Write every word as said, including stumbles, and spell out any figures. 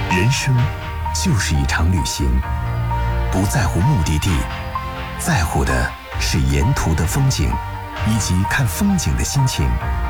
人生就是一场旅行，不在乎目的地，在乎的是沿途的风景，以及看风景的心情。